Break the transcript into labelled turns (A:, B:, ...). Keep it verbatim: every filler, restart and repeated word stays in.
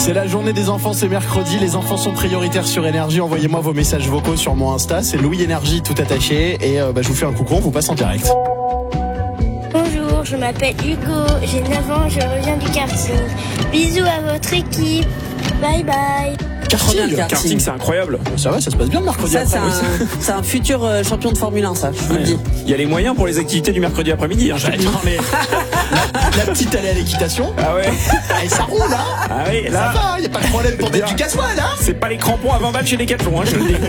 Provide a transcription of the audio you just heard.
A: C'est la journée des enfants, c'est mercredi. Les enfants sont prioritaires sur Énergie. Envoyez-moi vos messages vocaux sur mon Insta. C'est Louis Énergie tout attaché. Et euh, bah, je vous fais un coucou, on vous passe en direct.
B: Bonjour, je m'appelle Hugo, j'ai neuf ans, je reviens du karting. Bisous à votre équipe. Bye bye.
A: Karting,
C: karting.
D: Karting, c'est incroyable.
A: Ça va, ça se passe bien le mercredi
C: Ça, c'est
A: après.
C: un, c'est un futur euh, champion de Formule un, ça, je vous le
D: Ouais.
C: dis.
D: Il y a les moyens pour les activités du mercredi après-midi. Hein, je te le dis.
A: Non, mais la, la petite elle est à l'équitation.
D: Ah ouais.
A: Et ça roule là.
D: Ah oui,
A: Ça
D: là,
A: va, y a pas de problème pour mettre du gasoil là.
D: c'est pas les crampons à vingt balles chez Decathlon, hein, je te le dis.